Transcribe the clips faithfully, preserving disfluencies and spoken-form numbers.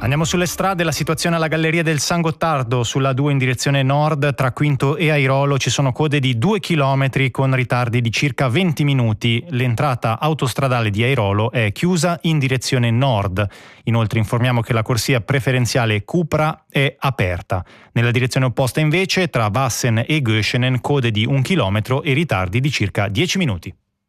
Andiamo sulle strade, la situazione alla Galleria del San Gottardo sulla due in direzione nord tra Quinto e Airolo ci sono code di due chilometri con ritardi di circa venti minuti. L'entrata autostradale di Airolo è chiusa in direzione nord. Inoltre informiamo che la corsia preferenziale Cupra è aperta. Nella direzione opposta invece tra Vassen e Göschenen code di un chilometro e ritardi di circa dieci minuti.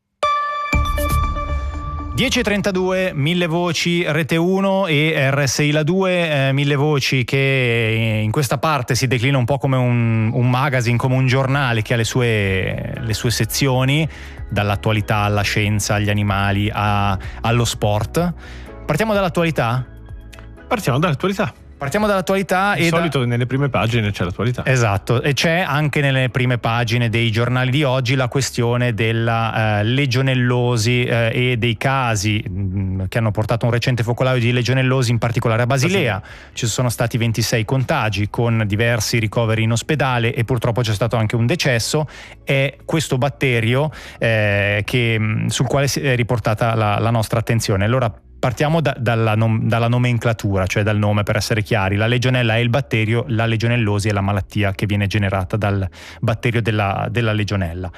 dieci e trentadue, mille voci, Rete uno e R S I La due, eh, mille voci che in questa parte si declina un po' come un, un magazine, come un giornale che ha le sue, le sue sezioni, dall'attualità alla scienza, agli animali, a, allo sport. Partiamo dall'attualità? Partiamo dall'attualità. Partiamo dall'attualità. Di e solito da... nelle prime pagine c'è l'attualità. Esatto, e c'è anche nelle prime pagine dei giornali di oggi la questione della eh, legionellosi eh, e dei casi mh, che hanno portato a un recente focolaio di legionellosi, in particolare a Basilea. Ci sono stati ventisei contagi con diversi ricoveri in ospedale e purtroppo c'è stato anche un decesso. È questo batterio eh, che, sul quale è riportata la, la nostra attenzione. Allora, partiamo da, dalla, nom, dalla nomenclatura, cioè dal nome, per essere chiari. La legionella è il batterio, la legionellosi è la malattia che viene generata dal batterio della, della legionella.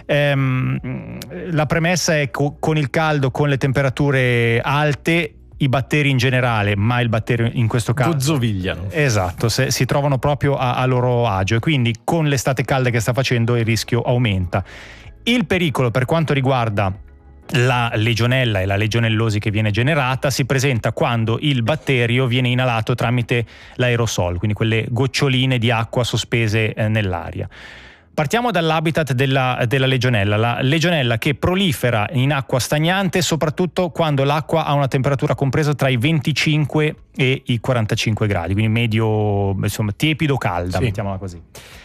Ehm, la premessa è co- con il caldo, con le temperature alte, i batteri in generale, ma il batterio in questo caso gozzovigliano. Esatto, se, si trovano proprio a, a loro agio e quindi con l'estate calda che sta facendo il rischio aumenta. Il pericolo per quanto riguarda la legionella e la legionellosi che viene generata si presenta quando il batterio viene inalato tramite l'aerosol, quindi quelle goccioline di acqua sospese eh, nell'aria. Partiamo dall'habitat della, della legionella. La legionella che prolifera in acqua stagnante soprattutto quando l'acqua ha una temperatura compresa tra i venticinque e i quarantacinque gradi, quindi medio, insomma, tiepido calda, sì. Mettiamola così.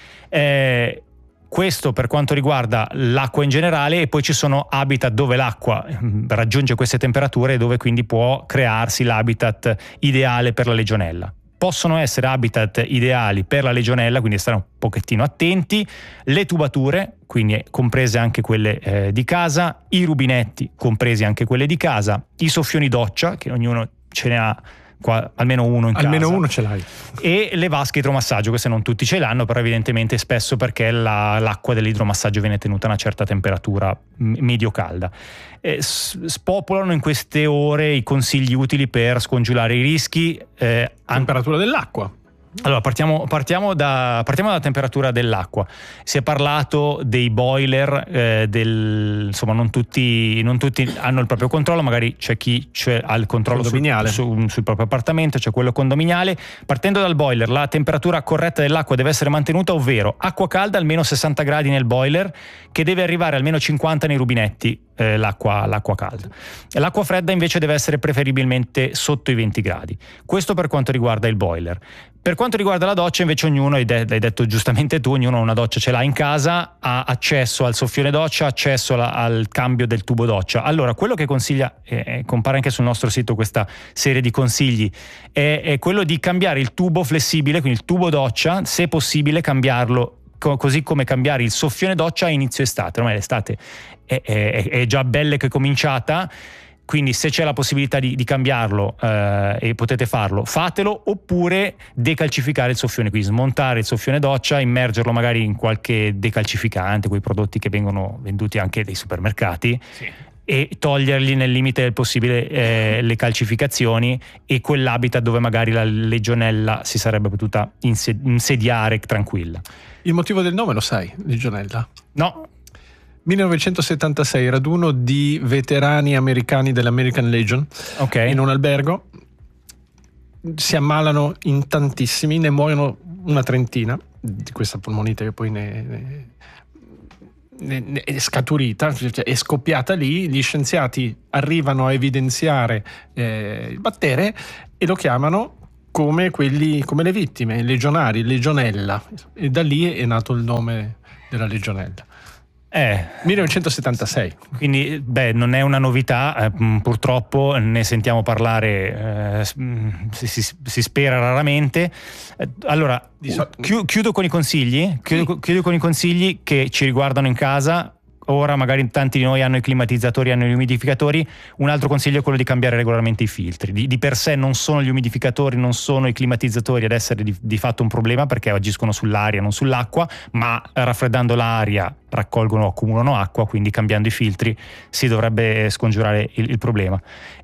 Eh, Questo per quanto riguarda l'acqua in generale, e poi ci sono habitat dove l'acqua raggiunge queste temperature e dove quindi può crearsi l'habitat ideale per la legionella. Possono essere habitat ideali per la legionella, quindi stare un pochettino attenti, le tubature, quindi comprese anche quelle eh, di casa, i rubinetti, compresi anche quelle di casa, i soffioni doccia, che ognuno ce ne ha qua, almeno uno in almeno casa. Uno ce l'hai. E le vasche idromassaggio, queste non tutti ce l'hanno, però evidentemente spesso perché la, l'acqua dell'idromassaggio viene tenuta a una certa temperatura medio calda. E spopolano in queste ore i consigli utili per scongiurare i rischi. Eh, temperatura dell'acqua. Allora partiamo, partiamo, da, partiamo dalla temperatura dell'acqua. Si è parlato dei boiler, eh, del, insomma non tutti, non tutti hanno il proprio controllo, magari c'è chi c'è, ha il controllo sul, su, sul proprio appartamento, c'è quello condominiale. Partendo dal boiler, la temperatura corretta dell'acqua deve essere mantenuta, ovvero acqua calda almeno sessanta gradi nel boiler, che deve arrivare almeno cinquanta nei rubinetti, eh, l'acqua, l'acqua calda. L'acqua fredda invece deve essere preferibilmente sotto i venti gradi. Questo per quanto riguarda il boiler. Per quanto riguarda la doccia invece ognuno, hai detto giustamente tu, ognuno una doccia ce l'ha in casa, ha accesso al soffione doccia, accesso alla, al cambio del tubo doccia. Allora quello che consiglia, eh, compare anche sul nostro sito questa serie di consigli, è, è quello di cambiare il tubo flessibile, quindi il tubo doccia, se possibile cambiarlo, co- così come cambiare il soffione doccia a inizio estate. Ormai l'estate è, è, è già bella che è cominciata, quindi se c'è la possibilità di, di cambiarlo eh, e potete farlo, fatelo, oppure decalcificare il soffione, quindi smontare il soffione doccia, immergerlo magari in qualche decalcificante, quei prodotti che vengono venduti anche dai supermercati, sì, e togliergli nel limite del possibile eh, le calcificazioni e quell'habitat dove magari la legionella si sarebbe potuta insediare tranquilla. Il motivo del nome lo sai, legionella? No. millenovecentosettantasei, raduno di veterani americani dell'American Legion, okay, in un albergo. Si ammalano in tantissimi, ne muoiono una trentina di questa polmonite che poi ne, ne, ne è scaturita, cioè è scoppiata lì. Gli scienziati arrivano a evidenziare eh, il battere e lo chiamano come quelli, come le vittime, legionari, legionella, e da lì è nato il nome della legionella. Eh, millenovecentosettantasei. Quindi beh, non è una novità, eh, purtroppo ne sentiamo parlare, eh, si, si, si spera raramente. Eh, allora, so- chiudo con i consigli, chiudo, chiudo con i consigli che ci riguardano in casa. ora magari tanti di noi hanno i climatizzatori, hanno gli umidificatori, un altro consiglio è quello di cambiare regolarmente i filtri. Di, di per sé non sono gli umidificatori, non sono i climatizzatori ad essere di, di fatto un problema, perché agiscono sull'aria, non sull'acqua, ma raffreddando l'aria raccolgono o accumulano acqua, quindi cambiando i filtri si dovrebbe scongiurare il, il problema.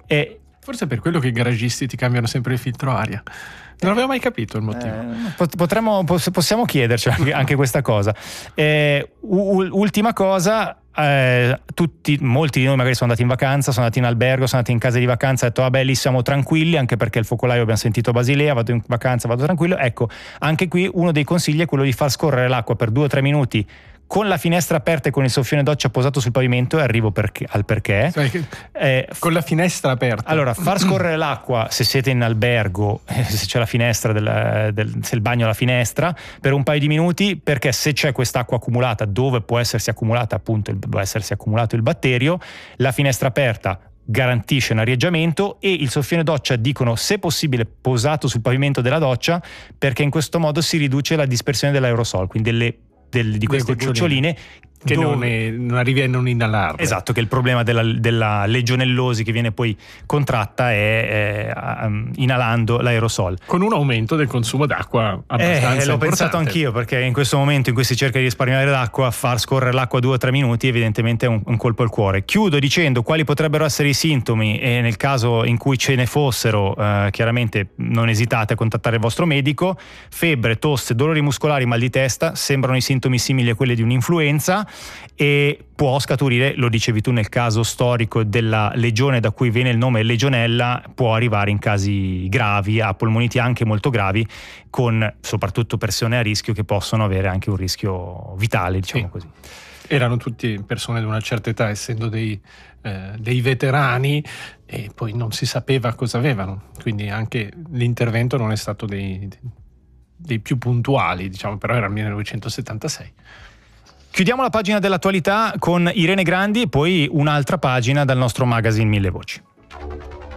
E forse è per quello che i garagisti ti cambiano sempre il filtro aria. Non avevo mai capito il motivo. Eh, potremmo, possiamo chiederci anche, anche questa cosa. Eh, ultima cosa, eh, tutti, molti di noi magari sono andati in vacanza, sono andati in albergo, sono andati in casa di vacanza, hanno detto vabbè lì siamo tranquilli, anche perché il focolaio abbiamo sentito Basilea, vado in vacanza, vado tranquillo. Ecco, anche qui uno dei consigli è quello di far scorrere l'acqua per due o tre minuti con la finestra aperta e con il soffione doccia posato sul pavimento, e arrivo perché, al perché. Eh, con la finestra aperta. Allora, far scorrere l'acqua, se siete in albergo, se c'è la finestra, del, del, se il bagno ha la finestra, per un paio di minuti, perché se c'è quest'acqua accumulata, dove può essersi accumulata appunto, il, può essersi accumulato il batterio, la finestra aperta garantisce un arieggiamento, e il soffione doccia dicono se possibile posato sul pavimento della doccia, perché in questo modo si riduce la dispersione dell'aerosol, quindi delle Del, di queste goccioline, goccioline che dove, non, è, non arrivi a non inalarle. Esatto, che il problema della, della legionellosi che viene poi contratta è, è um, inalando l'aerosol, con un aumento del consumo d'acqua abbastanza eh, l'ho importante. pensato anch'io, perché in questo momento in cui si cerca di risparmiare l'acqua, far scorrere l'acqua due o tre minuti evidentemente è un, un colpo al cuore. Chiudo dicendo quali potrebbero essere i sintomi, e nel caso in cui ce ne fossero eh, chiaramente non esitate a contattare il vostro medico. Febbre, tosse, dolori muscolari, mal di testa sembrano i sintomi simili a quelli di un'influenza, e può scaturire, lo dicevi tu nel caso storico della legione da cui viene il nome legionella, può arrivare in casi gravi a polmoniti anche molto gravi, con soprattutto persone a rischio che possono avere anche un rischio vitale, diciamo sì. così. Erano tutti persone di una certa età, essendo dei, eh, dei veterani, e poi non si sapeva cosa avevano, quindi anche l'intervento non è stato dei, dei più puntuali, diciamo, però era il millenovecentosettantasei. Chiudiamo la pagina dell'attualità con Irene Grandi e poi un'altra pagina dal nostro magazine Mille Voci.